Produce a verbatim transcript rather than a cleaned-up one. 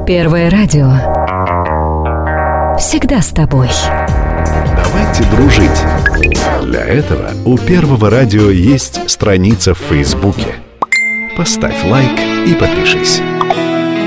Первое радио. Всегда с тобой. Давайте дружить. Для этого у Первого радио есть страница в Фейсбуке. Поставь лайк и подпишись.